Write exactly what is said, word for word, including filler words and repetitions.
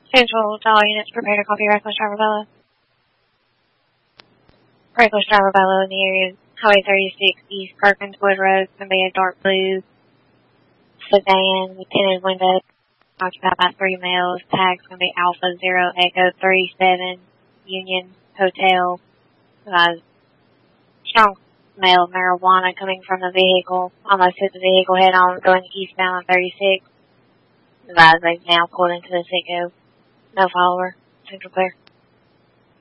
Central to all units, prepare to copy reckless driver Bella. Reckless driver Bella in the area, Highway thirty-six East Perkinswood Road, going to be a dark blue sedan with tinted windows, occupied by three males. Tag's going to be Alpha Zero Echo three seven Union Hotel. Uh, strong smell of marijuana coming from the vehicle. Almost hit the vehicle head on, going eastbound on thirty-six. Advise they've now pulled into the Citgo. No follower. Central clear.